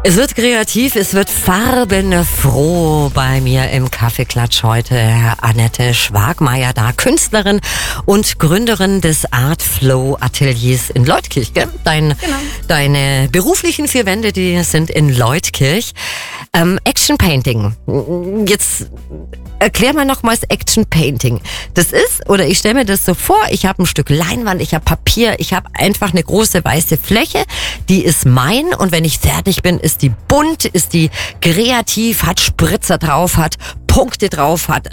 Es wird kreativ, es wird farbenfroh bei mir im Kaffeeklatsch heute. Annette Schwagmeier da, Künstlerin und Gründerin des Art Flow Ateliers in Leutkirch. Gell? Deine beruflichen 4 Wände, die sind in Leutkirch. Action Painting. Jetzt erklär mal nochmals Action Painting. Das ist, oder ich stelle mir das so vor, ich habe ein Stück Leinwand, ich habe Papier, ich habe einfach eine große weiße Fläche, die ist mein, und wenn ich fertig bin, ist die bunt, ist die kreativ, hat Spritzer drauf, hat Punkte drauf, hat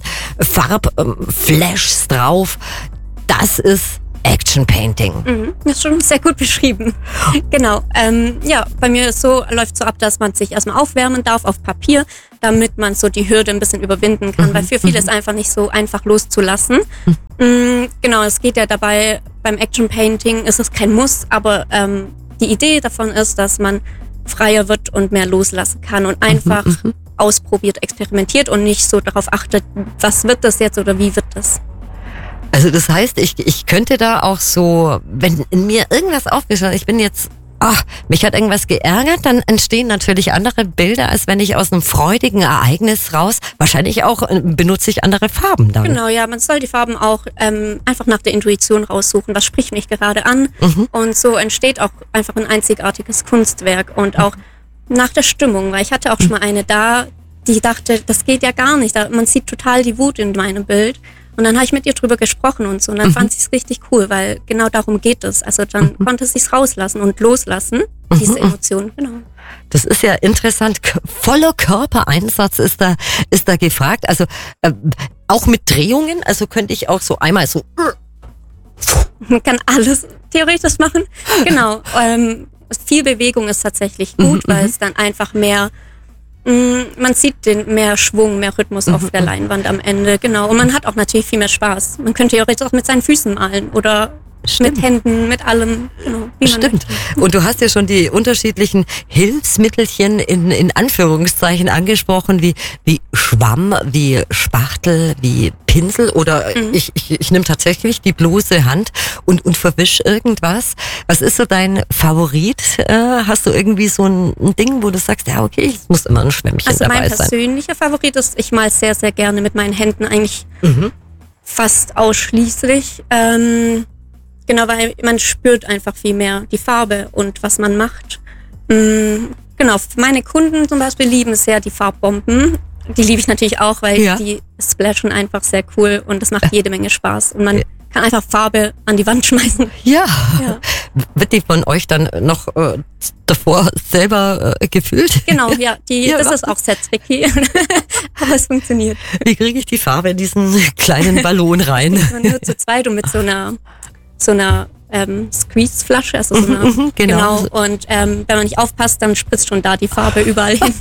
Farbflashs drauf. Das ist Action Painting. Das ist schon sehr gut beschrieben. Genau. Bei mir läuft so ab, dass man sich erstmal aufwärmen darf auf Papier, damit man so die Hürde ein bisschen überwinden kann, weil für viele ist einfach nicht so einfach loszulassen. Genau, es geht ja dabei, beim Action Painting ist es kein Muss, aber die Idee davon ist, dass man freier wird und mehr loslassen kann und einfach ausprobiert, experimentiert und nicht so darauf achtet, was wird das jetzt oder wie wird das. Also das heißt, ich könnte da auch so, wenn in mir irgendwas aufgeschaut, ich bin jetzt, mich hat irgendwas geärgert, dann entstehen natürlich andere Bilder, als wenn ich aus einem freudigen Ereignis raus, wahrscheinlich auch benutze ich andere Farben dann. Genau, ja, man soll die Farben auch einfach nach der Intuition raussuchen, was spricht mich gerade an, und so entsteht auch einfach ein einzigartiges Kunstwerk und auch nach der Stimmung, weil ich hatte auch schon mal eine da, die dachte, das geht ja gar nicht, man sieht total die Wut in meinem Bild. Und dann habe ich mit ihr drüber gesprochen und so. Und dann fand sie es richtig cool, weil genau darum geht es. Also dann konnte sie es rauslassen und loslassen, diese Emotionen, genau. Das ist ja interessant. Voller Körpereinsatz ist da gefragt. Also auch mit Drehungen. Also könnte ich auch so einmal so. Man kann alles theoretisch machen. Genau. Viel Bewegung ist tatsächlich gut, weil es dann einfach mehr. Man sieht mehr Schwung, mehr Rhythmus auf der Leinwand am Ende, genau. Und man hat auch natürlich viel mehr Spaß. Man könnte theoretisch auch mit seinen Füßen malen oder mit Händen, mit allem. Genau, wie man möchte. Und du hast ja schon die unterschiedlichen Hilfsmittelchen in Anführungszeichen angesprochen, wie Schwamm, wie Spachtel, wie Pinsel, oder ich nehme tatsächlich die bloße Hand und verwisch irgendwas. Was ist so dein Favorit? Hast du irgendwie so ein Ding, wo du sagst, ja okay, es muss immer ein Schwämmchen dabei sein? Also mein persönlicher Favorit ist, ich mal sehr, sehr gerne mit meinen Händen, eigentlich fast ausschließlich. Genau, weil man spürt einfach viel mehr die Farbe und was man macht. Genau, meine Kunden zum Beispiel lieben sehr die Farbbomben. Die liebe ich natürlich auch, weil die splashen einfach sehr cool und das macht jede Menge Spaß. Und man kann einfach Farbe an die Wand schmeißen. Ja. Wird die von euch dann noch davor selber gefüllt? Genau, das ist auch sehr tricky. Aber es funktioniert. Wie kriege ich die Farbe in diesen kleinen Ballon rein? Nur zu zweit und mit so einer Squeeze-Flasche, also so eine, genau. Und wenn man nicht aufpasst, dann spritzt schon da die Farbe überall hin.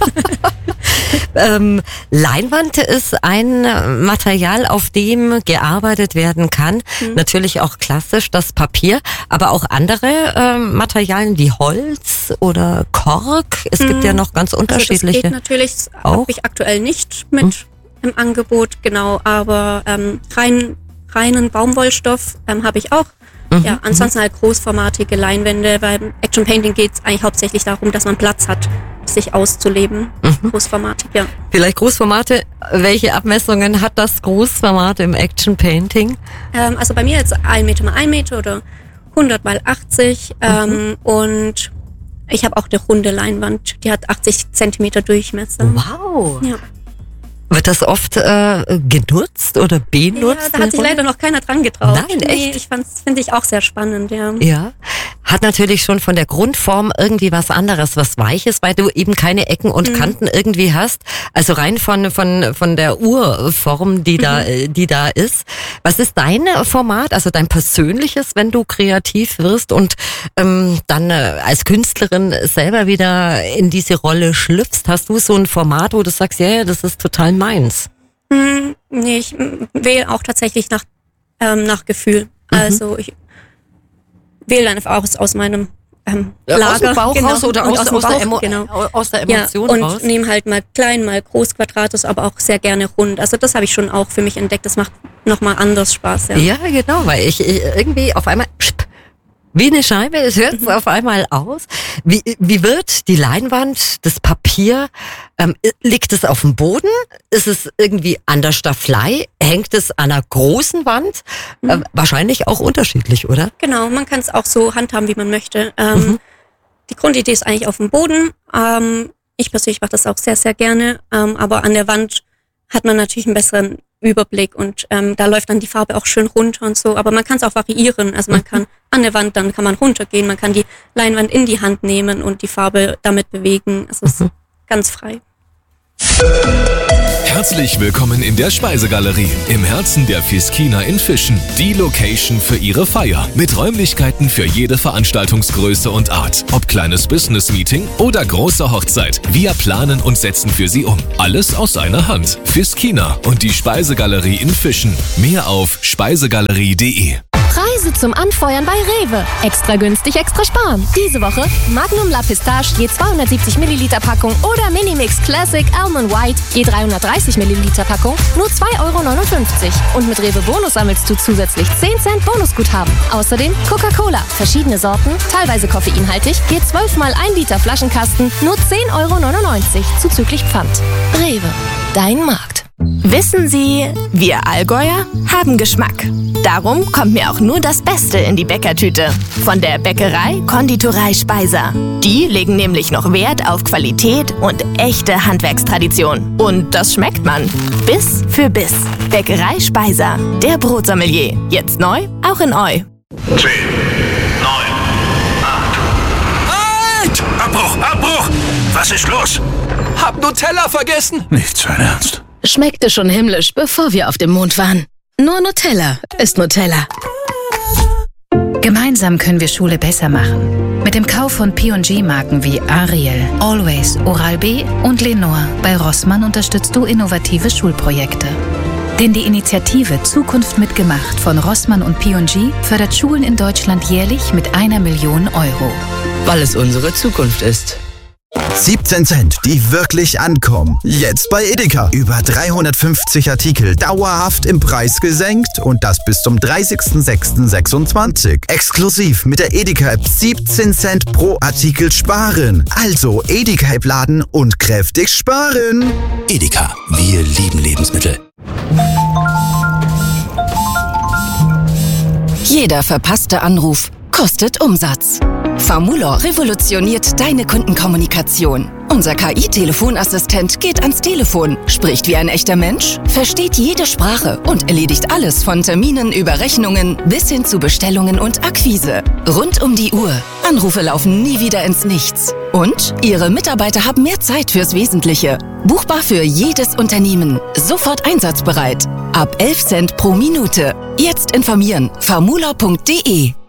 Leinwand ist ein Material, auf dem gearbeitet werden kann. Natürlich auch klassisch das Papier, aber auch andere Materialien wie Holz oder Kork. Es gibt ja noch ganz unterschiedliche. Also das geht natürlich, habe ich aktuell nicht mit im Angebot, genau, aber reinen Baumwollstoff habe ich auch. Ja, ansonsten halt großformatige Leinwände. Beim Action Painting geht es eigentlich hauptsächlich darum, dass man Platz hat, sich auszuleben. Großformatig, ja. Vielleicht Großformate. Welche Abmessungen hat das Großformat im Action Painting? Also bei mir jetzt 1 Meter mal 1 Meter oder 100 mal 80. Und ich habe auch eine runde Leinwand, die hat 80 Zentimeter Durchmesser. Wow! Ja. Wird das oft genutzt oder benutzt? Ja, da hat sich leider noch keiner dran getraut. Nein, echt? Finde ich auch sehr spannend, ja. Ja, hat natürlich schon von der Grundform irgendwie was anderes, was Weiches, weil du eben keine Ecken und Kanten irgendwie hast. Also rein von der Urform, die da ist. Was ist dein Format, also dein persönliches, wenn du kreativ wirst und dann als Künstlerin selber wieder in diese Rolle schlüpfst? Hast du so ein Format, wo du sagst, ja, das ist total meins? Nee, ich wähle auch tatsächlich nach Gefühl. Also ich wähle einfach aus meinem Lager. Aus dem Bauch raus oder aus der Emotion raus? Und nehme halt mal klein, mal groß, Quadratus, aber auch sehr gerne rund. Also das habe ich schon auch für mich entdeckt. Das macht nochmal anders Spaß. Ja, genau, weil ich irgendwie auf einmal Wie eine Scheibe, es hört auf einmal aus. Wie wird die Leinwand, das Papier, liegt es auf dem Boden? Ist es irgendwie an der Stafflei? Hängt es an einer großen Wand? Wahrscheinlich auch unterschiedlich, oder? Genau, man kann es auch so handhaben, wie man möchte. Die Grundidee ist eigentlich auf dem Boden. Ich persönlich mache das auch sehr, sehr gerne. Aber an der Wand hat man natürlich einen besseren Überblick und da läuft dann die Farbe auch schön runter und so. Aber man kann es auch variieren. Also man kann an der Wand, dann kann man runtergehen. Man kann die Leinwand in die Hand nehmen und die Farbe damit bewegen. Also es ist ganz frei. Herzlich willkommen in der Speisegalerie im Herzen der Fiskina in Fischen. Die Location für Ihre Feier mit Räumlichkeiten für jede Veranstaltungsgröße und Art. Ob kleines Business-Meeting oder große Hochzeit. Wir planen und setzen für Sie um. Alles aus einer Hand. Fiskina und die Speisegalerie in Fischen. Mehr auf speisegalerie.de. Preise zum Anfeuern bei Rewe. Extra günstig, extra sparen. Diese Woche Magnum La Pistache je 270 Milliliter Packung oder Minimix Classic Almond White je 330 Milliliter Packung nur 2,59 €. Und mit Rewe Bonus sammelst du zusätzlich 10 Cent Bonusguthaben. Außerdem Coca-Cola, verschiedene Sorten, teilweise koffeinhaltig, je 12 mal 1 Liter Flaschenkasten nur 10,99 € zuzüglich Pfand. Rewe, dein Markt. Wissen Sie, wir Allgäuer haben Geschmack. Darum kommt mir auch nur das Beste in die Bäckertüte. Von der Bäckerei Konditorei Speiser. Die legen nämlich noch Wert auf Qualität und echte Handwerkstradition. Und das schmeckt man. Biss für Biss. Bäckerei Speiser. Der Brotsommelier. Jetzt neu, auch in Eu. 10, 9, 8. Halt! Abbruch! Was ist los? Hab Nutella vergessen! Nicht sein Ernst. Schmeckte schon himmlisch, bevor wir auf dem Mond waren. Nur Nutella ist Nutella. Gemeinsam können wir Schule besser machen. Mit dem Kauf von P&G-Marken wie Ariel, Always, Oral-B und Lenore bei Rossmann unterstützt du innovative Schulprojekte. Denn die Initiative Zukunft mitgemacht von Rossmann und P&G fördert Schulen in Deutschland jährlich mit 1 Million €. Weil es unsere Zukunft ist. 17 Cent, die wirklich ankommen. Jetzt bei Edeka. Über 350 Artikel dauerhaft im Preis gesenkt und das bis zum 30.06.26. Exklusiv mit der Edeka-App 17 Cent pro Artikel sparen. Also Edeka-App laden und kräftig sparen. Edeka, wir lieben Lebensmittel. Jeder verpasste Anruf kostet Umsatz. Famulor revolutioniert deine Kundenkommunikation. Unser KI-Telefonassistent geht ans Telefon, spricht wie ein echter Mensch, versteht jede Sprache und erledigt alles von Terminen über Rechnungen bis hin zu Bestellungen und Akquise. Rund um die Uhr. Anrufe laufen nie wieder ins Nichts. Und Ihre Mitarbeiter haben mehr Zeit fürs Wesentliche. Buchbar für jedes Unternehmen. Sofort einsatzbereit. Ab 11 Cent pro Minute. Jetzt informieren. famulor.de